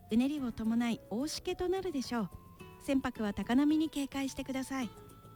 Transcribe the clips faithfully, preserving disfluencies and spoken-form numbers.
うねりを伴い大しけとなるでしょう。船舶は高波に警戒してください。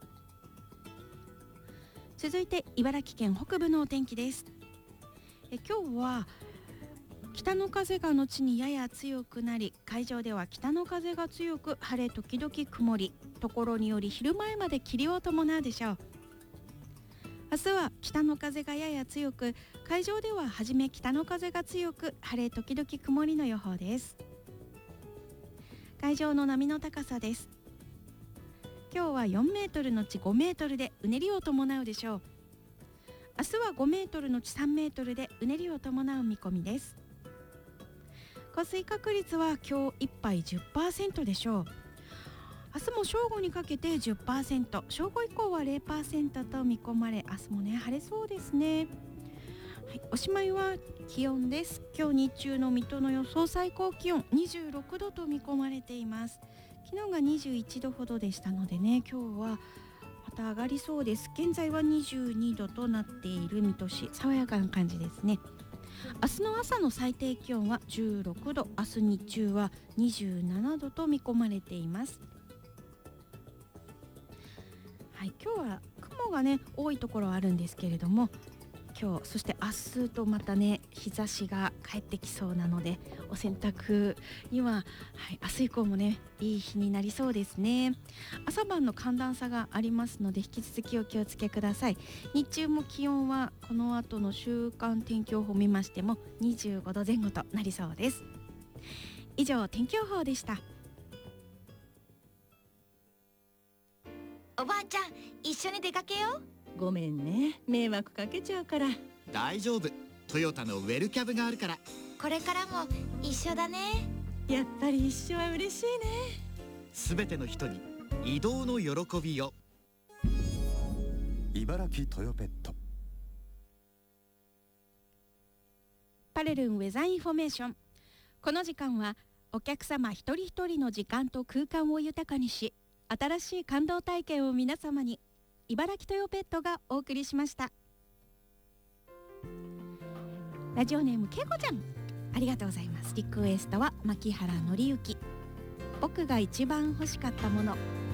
続いて茨城県北部のお天気です。え今日は北の風が後にやや強くなり、海上では北の風が強く、晴れ時々曇り、ところにより昼前まで霧を伴うでしょう。明日は北の風がやや強く、海上では初め北の風が強く、晴れ時々曇りの予報です。海上の波の高さです。今日はよんメートルのちごメートルでうねりを伴うでしょう。明日はごメートルのちさんメートルでうねりを伴う見込みです。降水確率は今日いっぱい じゅっパーセント でしょう。明日も正午にかけて じゅっパーセント、 正午以降は ゼロパーセント と見込まれ、明日もね晴れそうですね。はい、おしまいは気温です。今日日中の水戸の予想最高気温にじゅうろくどと見込まれています。昨日がにじゅういちどほどでしたのでね、今日はまた上がりそうです。現在はにじゅうにどとなっている水戸市、爽やかな感じですね。明日の朝の最低気温はじゅうろくど、明日日中はにじゅうななどと見込まれています。はい、今日は雲がね多いところはあるんですけれども、今日そして明日とまたね日差しが帰ってきそうなので、お洗濯には、はい、明日以降もねいい日になりそうですね。朝晩の寒暖差がありますので、引き続きお気をつけください。日中も気温はこの後の週間天気予報を見ましてもにじゅうごどぜん後となりそうです。以上、天気予報でした。 おばあちゃん、一緒に出かけよう。 ごめんね、迷惑かけちゃうから。 大丈夫、トヨタのウェルキャブがあるから。 これからも一緒だね。 やっぱり一緒は嬉しいね。 すべての人に移動の喜びを。 茨城トヨペット。 パレルンウェザーインフォメーション。この時間はお客様一人一人の時間と空間を豊かにし、新しい感動体験を皆様に、茨城トヨペットがお送りしました。ラジオネームけいこちゃん、ありがとうございます。リクエストは牧原紀之、僕が一番欲しかったもの。